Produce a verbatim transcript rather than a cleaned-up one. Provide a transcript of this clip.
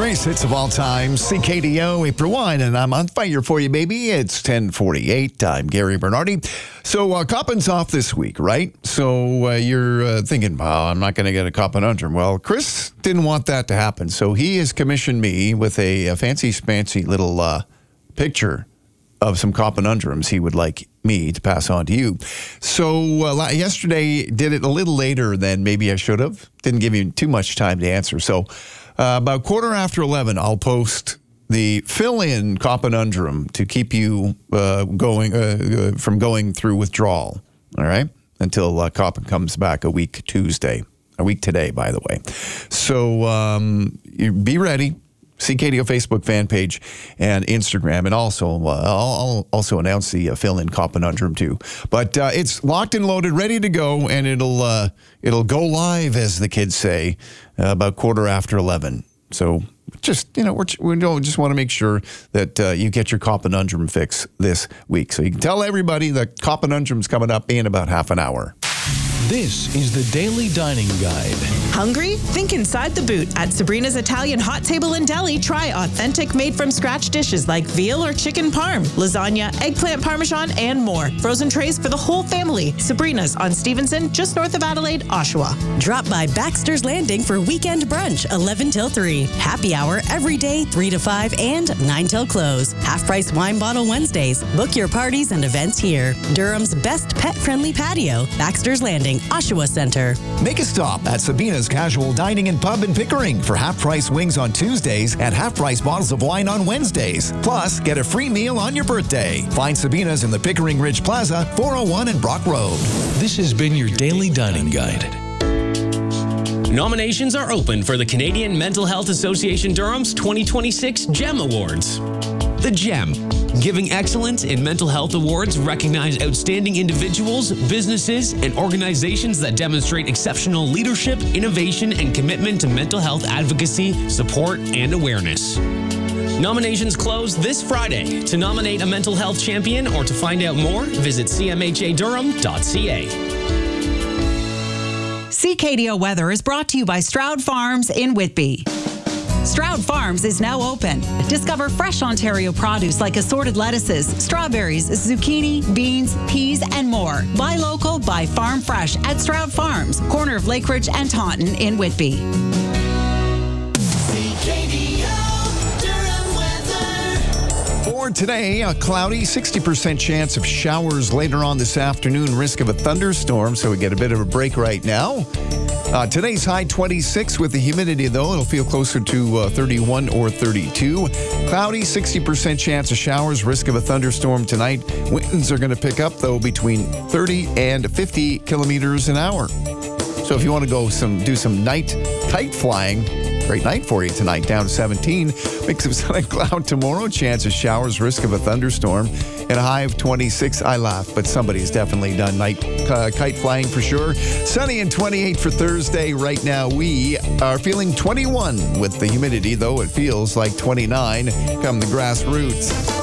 Greatest hits of all time, C K D O, April first, and I'm on fire for you, baby. It's ten forty-eight. I'm Gary Bernardi. So, uh, Coppin's off this week, right? So, uh, you're uh, thinking, oh, I'm not going to get a Coppin-undrum. Well, Chris didn't want that to happen, so he has commissioned me with a, a fancy, fancy little uh, picture of some Coppin-undrums he would like me to pass on to you. So uh, yesterday, did it a little later than maybe I should have. Didn't give you too much time to answer. So uh, about quarter after eleven, I'll post the fill-in Coppin-undrum to keep you uh, going uh, uh, from going through withdrawal, all right, until uh, Coppin comes back a week Tuesday, a week today, by the way. So um, you be ready. C K D O Facebook fan page and Instagram, and also uh, I'll, I'll also announce the uh, fill-in Coppin-undrum too. But uh, it's locked and loaded, ready to go, and it'll uh, it'll go live, as the kids say, uh, about quarter after eleven. So just you know we're, we don't just want to make sure that uh, you get your Coppin-undrum fix this week. So you can tell everybody that Coppin-undrum's coming up in about half an hour. This is the Daily Dining Guide. Hungry? Think inside the boot. At Sabrina's Italian Hot Table and Deli, try authentic made-from-scratch dishes like veal or chicken parm, lasagna, eggplant parmesan, and more. Frozen trays for the whole family. Sabrina's on Stevenson, just north of Adelaide, Oshawa. Drop by Baxter's Landing for weekend brunch, eleven till three. Happy hour every day, three to five and nine till close. Half-price wine bottle Wednesdays. Book your parties and events here. Durham's best pet-friendly patio, Baxter's Landing, Oshawa Center. Make a stop at Sabina's Casual Dining and Pub in Pickering for half-price wings on Tuesdays and half-price bottles of wine on Wednesdays. Plus, get a free meal on your birthday. Find Sabina's in the Pickering Ridge Plaza, four oh one and Brock Road. This has been your Daily Dining Guide. Nominations are open for the Canadian Mental Health Association Durham's twenty twenty-six GEM Awards. The GEM, Giving Excellence in Mental Health Awards, recognize outstanding individuals, businesses, and organizations that demonstrate exceptional leadership, innovation, and commitment to mental health advocacy, support, and awareness. Nominations close this Friday. To nominate a mental health champion or to find out more, visit c m h a durham dot c a. C K D O Weather is brought to you by Stroud Farms in Whitby. Stroud Farms is now open. Discover fresh Ontario produce like assorted lettuces, strawberries, zucchini, beans, peas, and more. Buy local, buy farm fresh at Stroud Farms, corner of Lakeridge and Taunton in Whitby. C K D O Durham weather. For today, a cloudy, sixty percent chance of showers later on this afternoon, risk of a thunderstorm, so we get a bit of a break right now. Uh, today's high twenty-six with the humidity, though. It'll feel closer to uh, thirty-one or thirty-two. Cloudy, sixty percent chance of showers, risk of a thunderstorm tonight. Winds are going to pick up, though, between thirty and fifty kilometers an hour. So if you want to go some do some night kite flying, great night for you tonight, down to seventeen. Mix of sun and cloud tomorrow, chance of showers, risk of a thunderstorm, and a high of twenty-six. I laugh, but somebody's definitely done night uh, kite flying for sure. Sunny and twenty-eight for Thursday. Right now we are feeling twenty-one with the humidity, though it feels like twenty-nine come the grassroots.